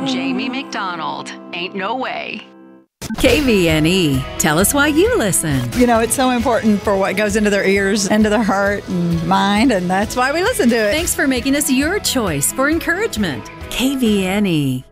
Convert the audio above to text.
Jamie McDonald. Ain't no way. KVNE. Tell us why you listen. You know, it's so important for what goes into their ears, into their heart and mind, and that's why we listen to it. Thanks for making us your choice for encouragement. KVNE.